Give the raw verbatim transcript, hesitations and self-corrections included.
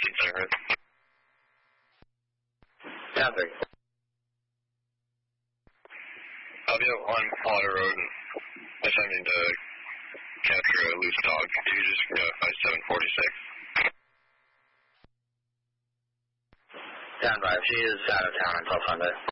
nineteen Center. Traffic. I'll be on Water Road and attempting to capture a loose dog. Could you just notify seven forty-six? Stand by. She is out of town until Sunday.